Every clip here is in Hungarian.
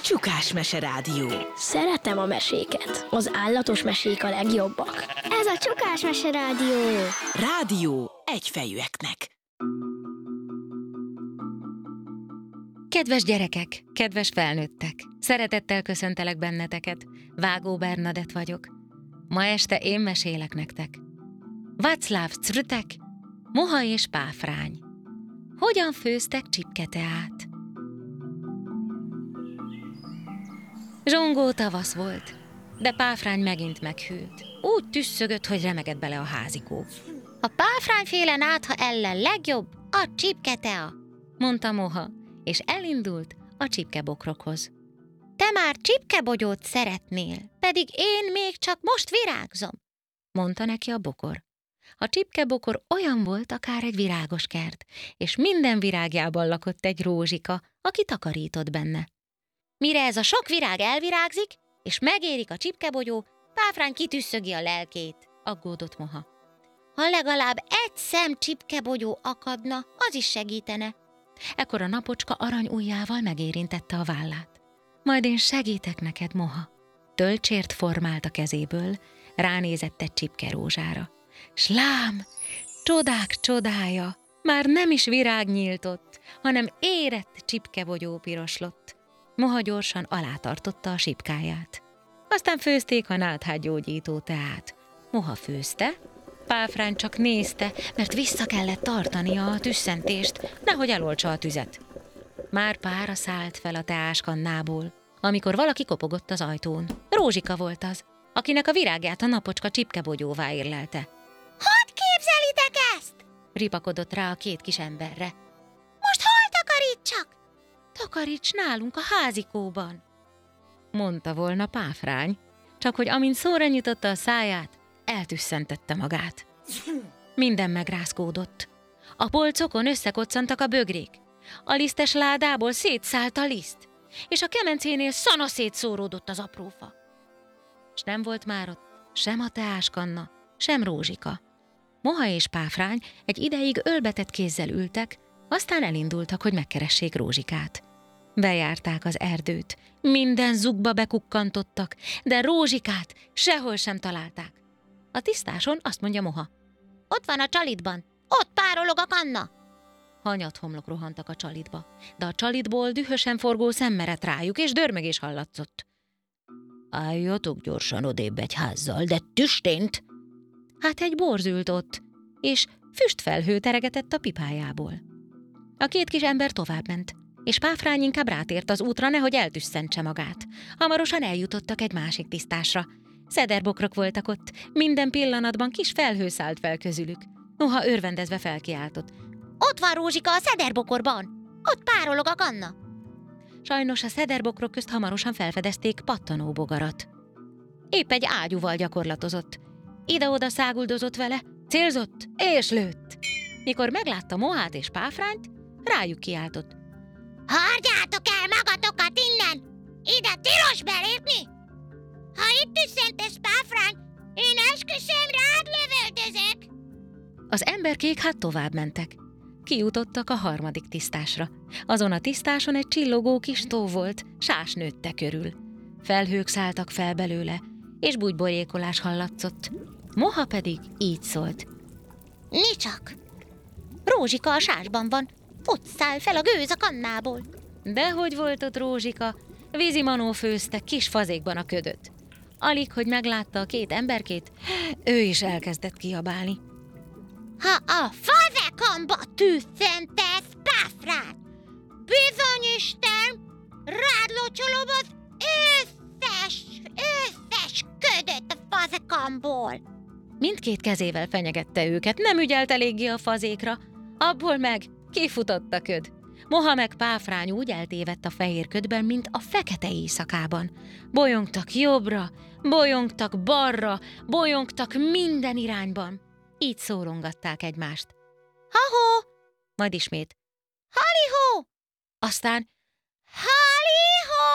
Csukás-mese rádió. Szeretem a meséket. Az állatos mesék a legjobbak. Ez a Csukás-mese rádió. Rádió egyfejűeknek. Kedves gyerekek, kedves felnőttek, szeretettel köszöntelek benneteket. Vágó Bernadett vagyok. Ma este én mesélek nektek. Václav Cvrtek, Moha és Páfrány. Hogyan főztek csipketeát? Zsongó tavasz volt, de Páfrány megint meghűlt. Úgy tüsszögött, hogy remegett bele a házikó. A páfrányféle nátha ellen legjobb a csipketea, mondta Moha, és elindult a csipkebokrokhoz. te már csipkebogyót szeretnél, pedig én még csak most virágzom, Mondta neki a bokor. A csipkebokor olyan volt, akár egy virágos kert, és minden virágjában lakott egy rózsika, aki takarított benne. Mire ez a sok virág elvirágzik, és megérik a csipkebogyó, Páfrány kitüsszögi a lelkét. Aggódott Moha. Ha legalább egy szem csipkebogyó akadna, az is segítene. Ekkor a napocska arany ujjával megérintette a vállát. Majd én segítek neked, Moha. Tölcsért formált a kezéből, ránézett egy csipkerózsára. S lám, csodák csodája, már nem is virág nyíltott, hanem érett csipkebogyó piroslott. Moha gyorsan alátartotta a sipkáját. Aztán főzték a náthátgyógyító teát. Moha főzte, Páfrány csak nézte, mert vissza kellett tartania a tüsszentést, nehogy eloltsa a tüzet. Már pára szállt fel a teáskannából, amikor valaki kopogott az ajtón. Rózsika volt az, akinek a virágját a napocska csipkebogyóvá érlelte. Hogy képzelitek ezt? Ripakodott rá a két kis emberre. Most hol takarítsak? Takaríts nálunk a házikóban, mondta volna Páfrány, csak hogy amint szóra nyitotta a száját, eltüsszentette magát. Minden megrázkódott. A polcokon összekoccantak a bögrék. A lisztes ládából szétszállt a liszt, és a kemencénél szana szétszóródott az aprófa. S nem volt már ott sem a teáskanna, sem rózsika. Moha és Páfrány egy ideig ölbetett kézzel ültek, aztán elindultak, hogy megkeressék Rózsikát. Bejárták az erdőt, minden zugba bekukkantottak, de Rózsikát sehol sem találták. A tisztáson azt mondja Moha. Ott van a csalitban, ott párolog a kanna. Hanyat homlok rohantak a csalitba, de a csalitból dühösen forgó szem merett rájuk, és dörmögés hallatszott. Álljatok gyorsan odébb egy házzal, de tüstént! Hát egy borz ült ott, és füstfelhő teregetett a pipájából. A két kis ember továbbment, és Páfrány inkább rátért az útra, nehogy eltüsszentse magát. Hamarosan eljutottak egy másik tisztásra. Szederbokrok voltak ott, minden pillanatban kis felhő szállt fel közülük. Noha örvendezve felkiáltott. Ott van Rózsika a szederbokorban, ott párolog a kanna. Sajnos a szederbokrok közt hamarosan felfedezték pattanó bogarat. Épp egy ágyúval gyakorlatozott. Ide-oda száguldozott vele, célzott és lőtt. Mikor meglátta Mohát és Páfrányt, rájuk kiáltott. Hordjátok el magatokat innen! Ide tilos belépni! Ha itt tüsszentesz, Páfrány, én esküszöm rád lövöldözök! Az emberkék hát tovább mentek. Kijutottak a harmadik tisztásra. Azon a tisztáson egy csillogó kis tó volt, sás nőtte körül. Felhők szálltak fel belőle, és bugyborékolás hallatszott. Moha pedig így szólt. Nicsak! Rózsika a sásban van, ott száll fel a gőz a kannából. Dehogy volt ott Rózsika, vízimanó főzte kis fazékban a ködöt. Alig, hogy meglátta a két emberkét, ő is elkezdett kiabálni. Ha a fazekamba tüsszentesz, Páfrány, bizony Isten, rád locsolom az összes ködöt a fazekamból. Mindkét kezével fenyegette őket, nem ügyelt eléggé a fazékra, abból meg kifutott a köd. Moha meg Páfrány úgy eltévedt a fehér ködben, mint a fekete éjszakában. Bolyongtak jobbra, bolyongtak balra, bolyongtak minden irányban. Így szórongatták egymást. Ha-hó, Majd ismét. halihó, Aztán halihó!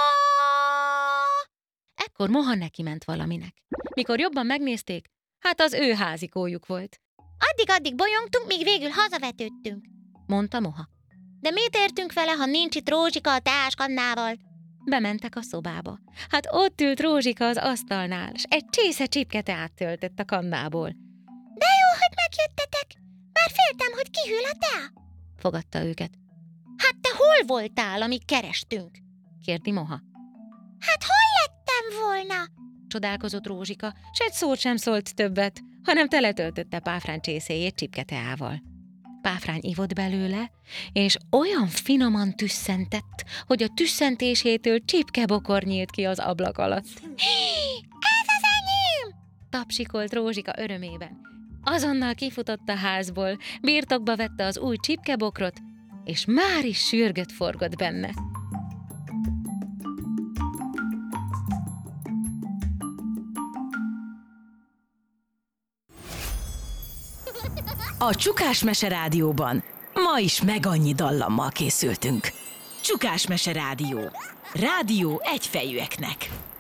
ekkor Moha neki ment valaminek. Mikor jobban megnézték, hát az ő házikójuk volt, Addig bolyongtunk, míg végül hazavetődtünk. mondta Moha. De mit értünk vele, ha nincs itt Rózsika a teáskannával? Bementek a szobába. Hát ott ült Rózsika az asztalnál, s egy csésze csipketeát töltött a kannából. De jó, hogy megjöttetek. Már féltem, hogy kihűl a tea. Fogadta őket. Hát te hol voltál, amíg kerestünk? Kérdi Moha. Hát hol lettem volna? Csodálkozott Rózsika, s egy szót sem szólt többet, hanem teletöltötte Páfrány csészéjét csipketeával. Páfrány ivott belőle, és olyan finoman tüsszentett, hogy a tüsszentésétől csipkebokor nyílt ki az ablak alatt. Ez az enyém! Tapsikolt Rózsika örömében. Azonnal kifutott a házból, birtokba vette az új csipkebokrot, és már is sürgött-forgott benne. A Csukás Mese Rádióban ma is megannyi dallammal készültünk. Csukás Mese Rádió. Rádió egyfejűeknek.